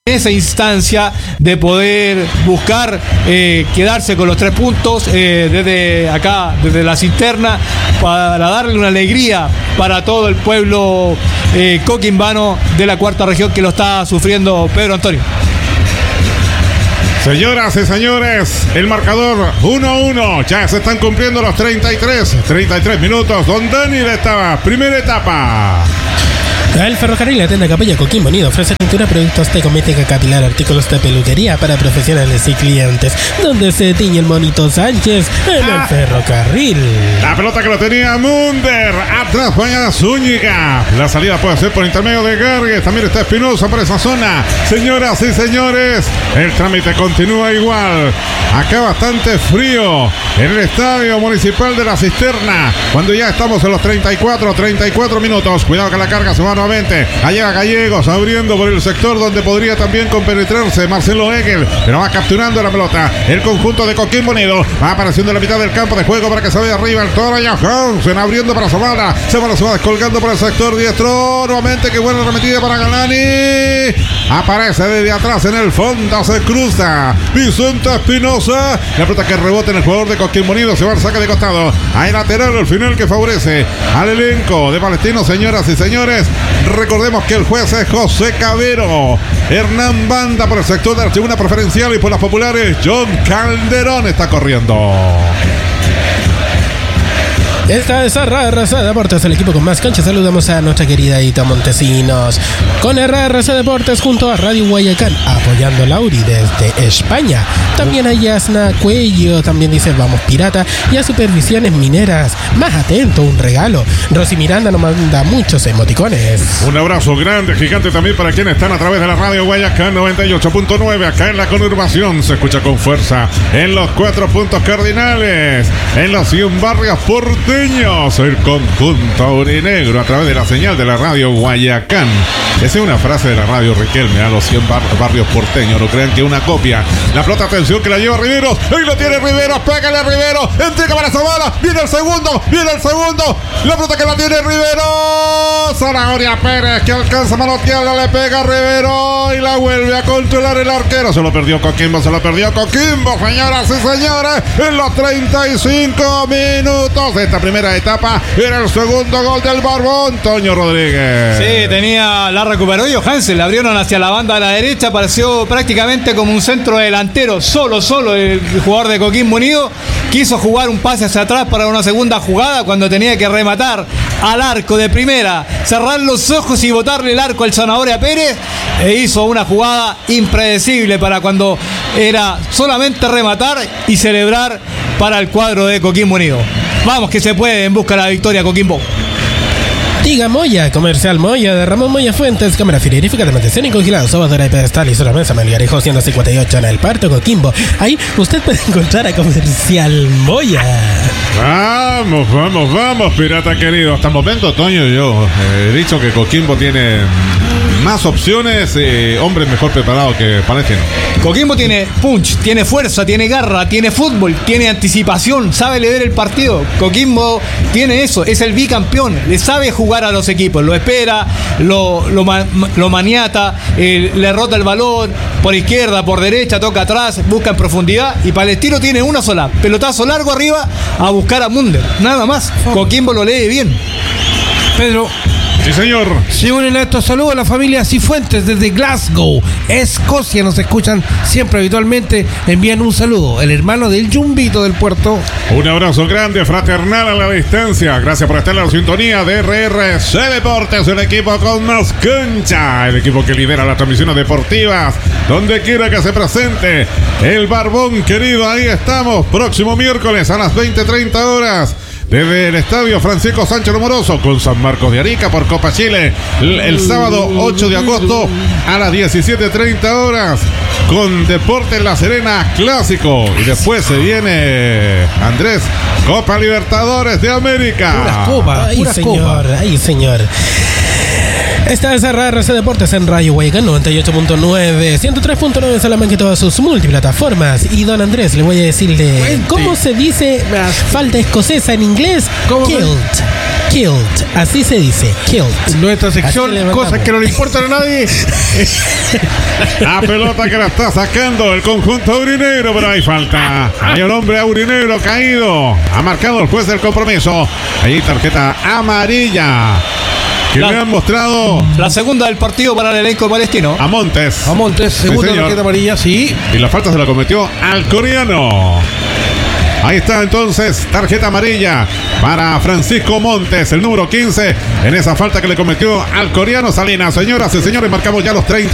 esa instancia de poder buscar quedarse con los 3 puntos desde acá, desde la cisterna, para darle una alegría para todo el pueblo coquimbano de la cuarta región que lo está sufriendo Pedro Antonio. Señoras y señores, el marcador 1-1, ya se están cumpliendo los 33 minutos. Don Dani de esta primera etapa. El Ferrocarril Atienda Capella Coquimbo Unido ofrece pintura, productos de cosmética capilar, artículos de peluquería para profesionales y clientes, donde se tiñe el Monito Sánchez en el Ferrocarril. La pelota que lo tenía Munder, atrás vaya Zúñiga. La salida puede ser por intermedio de Gargues, también está Espinosa por esa zona. Señoras y señores, el trámite continúa igual. Acá bastante frío en el estadio municipal de la Cisterna, cuando ya estamos en los 34 minutos. Cuidado que la carga se va nuevamente. Allá Gallegos abriendo por el sector donde podría también compenetrarse Marcelo Egel, pero va capturando la pelota el conjunto de Coquimbo Unido. Va apareciendo en la mitad del campo de juego para que se vaya arriba el Toro Johansen abriendo para Zavala. Zavala se va descolgando por el sector diestro. Nuevamente, qué buena remetida para Galani. Aparece desde atrás en el fondo, se cruza Vicente Espinosa. La pelota que rebota en el jugador de Coquimbo Unido, se va al saque de costado. Hay lateral al final que favorece al elenco de Palestino. Señoras y señores, recordemos que el juez es José Cabero. Hernán Banda por el sector de la tribuna preferencial, y por las populares John Calderón está corriendo. Esta es RRC Deportes, el equipo con más canchas. Saludamos a nuestra querida Ita Montesinos. Con RRC Deportes junto a Radio Guayacán, apoyando a Lauri desde España. También a Yasna Cuello, también dice vamos pirata. Y a Supervisiones Mineras, más atento, un regalo. Rosy Miranda nos manda muchos emoticones. Un abrazo grande, gigante también para quienes están a través de la Radio Guayacán 98.9. Acá en la conurbación se escucha con fuerza en los 4 puntos cardinales, en los 100 barrios porteños. El conjunto aurinegro a través de la señal de la Radio Guayacán. Esa es una frase de la radio Riquelme, a los 100 barrios porteños. No crean que es una copia. La pelota, atención, que la lleva Riveros. Ahí lo tiene Riveros, pégale a Riveros. Entrega para Zavala. Viene el segundo. La pelota que la tiene Riveros. Zanahoria Pérez, que alcanza a manotearla, le pega a Riveros y la vuelve a controlar el arquero. Se lo perdió Coquimbo, señoras y señores. En los 35 minutos de esta primera etapa, era el segundo gol del Barbón, Toño Rodríguez. Sí, la recuperó Johansen, la abrieron hacia la banda de la derecha, pareció prácticamente como un centro delantero, solo el jugador de Coquimbo Unido. Quiso jugar un pase hacia atrás para una segunda jugada cuando tenía que rematar al arco de primera, cerrar los ojos y botarle el arco al Zanahoria Pérez, e hizo una jugada impredecible para cuando era solamente rematar y celebrar para el cuadro de Coquimbo Unido. Vamos que se puede, en busca de la victoria Coquimbo. Diga Moya, Comercial Moya de Ramón Moya Fuentes, cámara frigorífica de mantención y congelado, sobadora y pedestal y sola mesa, Melgarejo 158 en el Parto Coquimbo. Ahí usted puede encontrar a Comercial Moya. Vamos, pirata querido. Hasta el momento, Toño, yo he dicho que Coquimbo tiene más opciones, hombres mejor preparados que Palestino. Coquimbo tiene punch, tiene fuerza, tiene garra, tiene fútbol, tiene anticipación, sabe leer el partido. Coquimbo tiene eso, es el bicampeón, le sabe jugar a los equipos, lo espera, lo maniata, le rota el balón por izquierda, por derecha, toca atrás, busca en profundidad, y Palestino tiene una sola, pelotazo largo arriba a buscar a Munder, nada más. Coquimbo lo lee bien. Pedro. Sí, señor. Se unen a estos saludos a la familia Cifuentes desde Glasgow, Escocia. Nos escuchan siempre habitualmente. Envían un saludo. El hermano del Yumbito del puerto. Un abrazo grande, fraternal a la distancia. Gracias por estar en la sintonía de RRC Deportes, el equipo con más cancha, el equipo que lidera las transmisiones deportivas donde quiera que se presente el Barbón querido. Ahí estamos, próximo miércoles a las 20:30 horas. Desde el estadio Francisco Sánchez Romoroso con San Marcos de Arica por Copa Chile. El sábado 8 de agosto a las 17:30 horas con Deportes La Serena Clásico. Y después se viene, Andrés, Copa Libertadores de América. Puras copas. Ay, señor. Esta es RRC Deportes en Radio Guayacán 98.9, 103.9 Salamanca y todas sus multiplataformas. Y don Andrés, le voy a decirle cómo se dice falta escocesa en inglés. Killed, así se dice, killed. Nuestra sección, cosas que no le importan a nadie. La pelota que la está sacando el conjunto aurinegro, pero hay falta. Hay un hombre aurinegro caído. Ha marcado el juez del compromiso. Ahí tarjeta amarilla. Que le han mostrado la segunda del partido para el elenco palestino. A Montes, segunda tarjeta amarilla, sí. Y la falta se la cometió al coreano. Ahí está entonces, tarjeta amarilla para Francisco Montes, el número 15, en esa falta que le cometió al coreano Salinas. Señoras y señores, marcamos ya los 30